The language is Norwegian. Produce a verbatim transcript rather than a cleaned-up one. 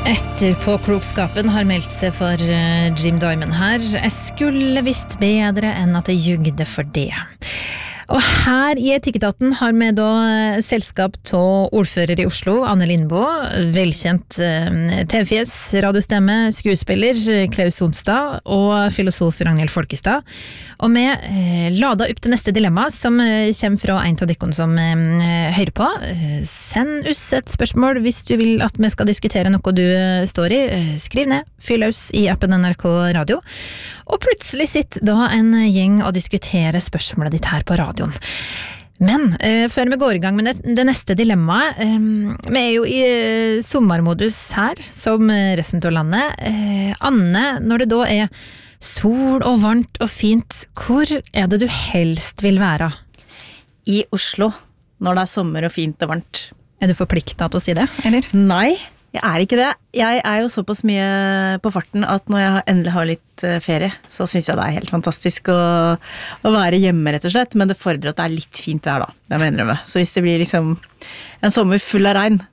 Etterpåklokskapen har meldt seg for Jim Diamond her. Jeg skulle visst bedre enn at jeg jugde for det. Og her i Etikketaten har vi da selskap til ordfører i Oslo, Anne Lindboe, velkjent T V-fjes, radiostemme, skuespiller Klaus Sonstad og filosof Ragnhild Folkestad. Og vi eh, lada opp til neste dilemma som eh, kommer fra en av dikkene som eh, hører på. Eh, send oss et spørsmål hvis du vil at vi skal diskutere noe du eh, står i. Eh, skriv ned, fyr løs i appen N R K Radio. Og plutselig sitter da en gjeng og diskuterer spørsmålet ditt her på radioen. Men eh, før vi går i gang med det, det neste dilemmaet, eh, vi er jo i eh, sommermodus her, som resten av landet. Eh, Anne, når det da er sol og varmt og fint, hvor er det du helst vil være? I Oslo, når det er sommer og fint og varmt. Er du forpliktet til å si det, eller? Nei, jeg er ikke det. Jeg er jo såpass mye på farten at når jeg endelig har litt ferie, så synes jeg det er helt fantastisk å, å være hjemme rett og slett, men det fordrer at det er litt fint vær da, det må jeg innrømme. Så hvis det blir liksom en sommer full av regn,